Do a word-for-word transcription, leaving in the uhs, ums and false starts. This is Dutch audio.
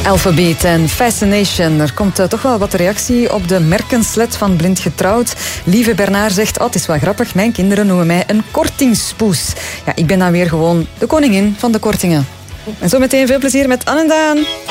Alphabet en Fascination. Er komt uh, toch wel wat reactie op de merkenslet van Blind Getrouwd. Lieve Bernard zegt, oh, het is wel grappig, mijn kinderen noemen mij een kortingspoes. Ja, ik ben dan weer gewoon de koningin van de kortingen. En zo meteen veel plezier met Anne en Daan.